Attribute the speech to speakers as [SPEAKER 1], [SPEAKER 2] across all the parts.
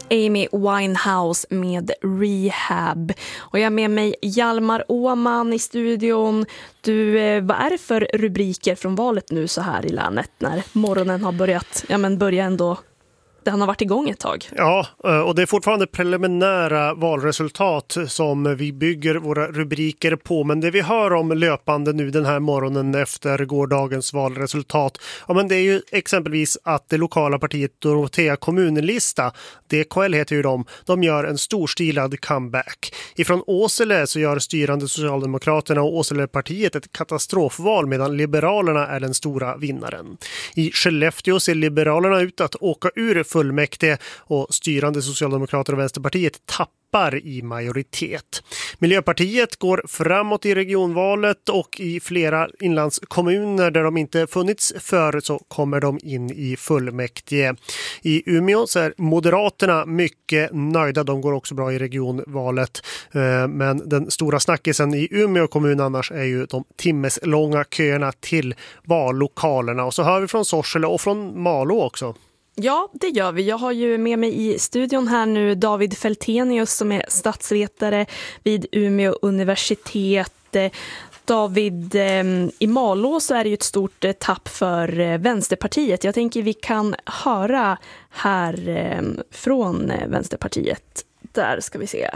[SPEAKER 1] Amy Winehouse med Rehab. Och jag är med mig Hjalmar Åman i studion. Du, vad är det för rubriker från valet nu så här i länet när morgonen har börjat, börja ändå, den har varit igång ett tag?
[SPEAKER 2] Ja, och det är fortfarande preliminära valresultat som vi bygger våra rubriker på. Men det vi hör om löpande nu den här morgonen efter gårdagens valresultat, men det är ju exempelvis att det lokala partiet Dorotea kommunlista, DKL heter ju de gör en storstilad comeback. Ifrån Åsele så gör styrande Socialdemokraterna och Åselepartiet ett katastrofval medan Liberalerna är den stora vinnaren. I Skellefteå ser Liberalerna ut att åka ur fullmäktige och styrande Socialdemokrater och Vänsterpartiet tappar i majoritet. Miljöpartiet går framåt i regionvalet och i flera inlandskommuner där de inte funnits för så kommer de in i fullmäktige. I Umeå så är Moderaterna mycket nöjda, de går också bra i regionvalet. Men den stora snackisen i Umeå kommun annars är ju de timmeslånga köerna till vallokalerna. Och så hör vi från Sorsele och från Malå också.
[SPEAKER 1] Ja, det gör vi. Jag har ju med mig i studion här nu David Fältenius som är statsvetare vid Umeå universitet. David, i Malå så är det ju ett stort tapp för Vänsterpartiet. Jag tänker vi kan höra här från Vänsterpartiet. Där ska vi se.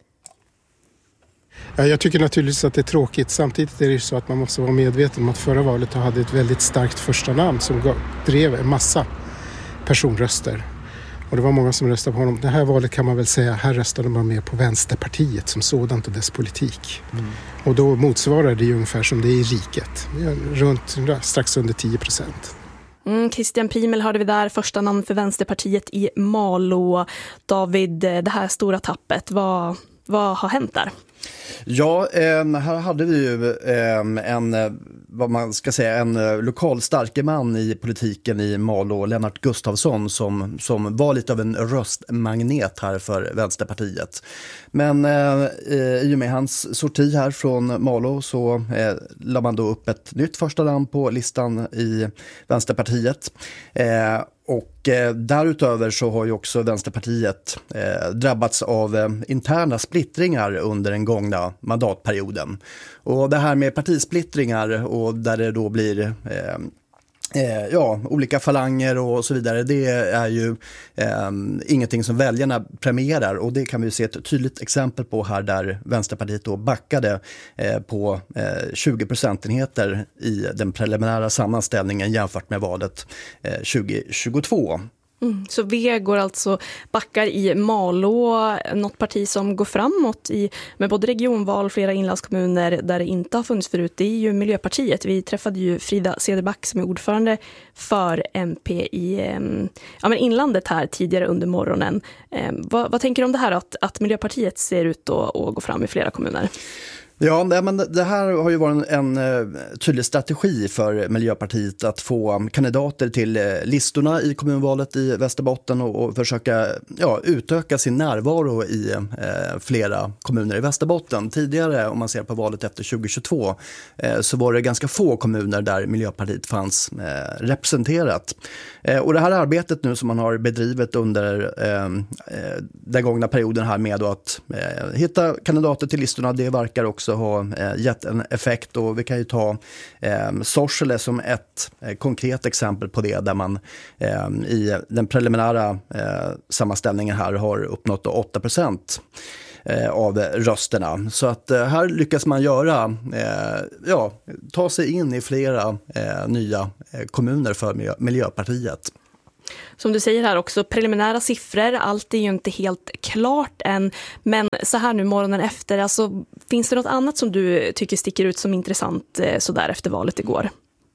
[SPEAKER 3] Ja, jag tycker naturligtvis att det är tråkigt. Samtidigt är det ju så att man måste vara medveten om att förra valet hade ett väldigt starkt första namn som drev en massa personröster. Och det var många som röstade på honom. Det här valet kan man väl säga, här röstade man mer på Vänsterpartiet som sådant och dess politik. Och då motsvarar det ju ungefär som det är i riket. Runt strax under 10%.
[SPEAKER 1] Christian Primel hörde vi där, första namn för Vänsterpartiet i Malå. David, det här stora tappet, vad har hänt där?
[SPEAKER 4] Ja, här hade vi ju en lokal starke man i politiken i Malå, Lennart Gustafsson, som var lite av en röstmagnet här för Vänsterpartiet. Men i och med hans sorti här från Malå så la man då upp ett nytt första namn på listan i Vänsterpartiet. Och därutöver så har ju också Vänsterpartiet drabbats av interna splittringar under den gångna mandatperioden. Och det här med partisplittringar och där det då blir olika falanger och så vidare, det är ju ingenting som väljarna premierar, och det kan vi se ett tydligt exempel på här där Vänsterpartiet då backade på 20 procentenheter i den preliminära sammanställningen jämfört med valet 2022.
[SPEAKER 1] Så V går alltså backar i Malå, något parti som går framåt med både regionval, flera inlandskommuner där det inte har funnits förut. Det är ju Miljöpartiet. Vi träffade ju Frida Cederback som är ordförande för MP i inlandet här tidigare under morgonen. Vad tänker du om det här att Miljöpartiet ser ut att gå fram i flera kommuner?
[SPEAKER 4] Ja, men det här har ju varit en tydlig strategi för Miljöpartiet att få kandidater till listorna i kommunvalet i Västerbotten och försöka utöka sin närvaro i flera kommuner i Västerbotten. Tidigare, om man ser på valet efter 2022, så var det ganska få kommuner där Miljöpartiet fanns representerat. Och det här arbetet nu som man har bedrivit under den gångna perioden här med att hitta kandidater till listorna, det verkar också ha gett en effekt, och vi kan ju ta Sorsele som ett konkret exempel på det, där man i den preliminära sammanställningen här har uppnått 8% av rösterna. Så att här lyckas man ta sig in i flera nya kommuner för Miljöpartiet.
[SPEAKER 1] Som du säger här också, preliminära siffror, allt är ju inte helt klart än, men så här nu morgonen efter, alltså, finns det något annat som du tycker sticker ut som intressant så där efter valet igår?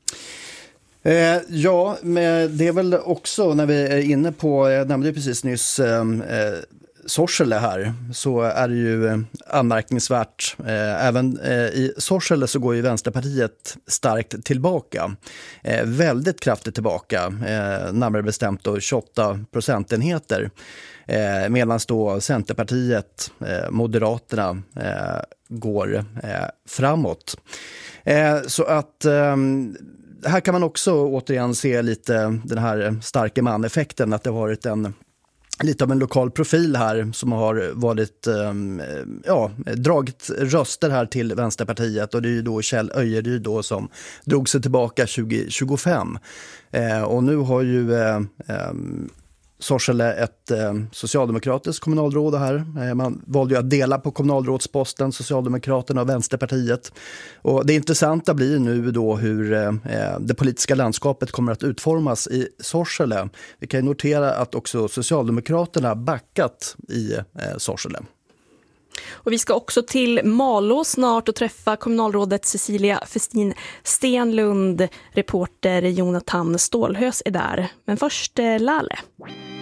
[SPEAKER 4] Men det är väl också, när vi är inne på, jag nämnde precis nyss Sorsele här, så är det ju anmärkningsvärt. Även i Sorsele så går ju Vänsterpartiet starkt tillbaka. Väldigt kraftigt tillbaka. Närmare bestämt då 28 procentenheter. Medan då Centerpartiet, Moderaterna går framåt. Så att här kan man också återigen se lite den här starka man-effekten, att det har varit en lite av en lokal profil här som har varit, dragit röster här till Vänsterpartiet, och det är ju då Kjell Öjeryd då som drog sig tillbaka 2025. Och nu har ju Sorsele ett socialdemokratiskt kommunalråd här. Man valde ju att dela på kommunalrådsposten, Socialdemokraterna och Vänsterpartiet. Och det intressanta blir nu då hur det politiska landskapet kommer att utformas i Sorsele. Vi kan ju notera att också Socialdemokraterna backat i Sorsele.
[SPEAKER 1] Och vi ska också till Malå snart och träffa kommunalrådet Cecilia Festin Stenlund. Reporter Jonathan Stålhös är där. Men först Lale.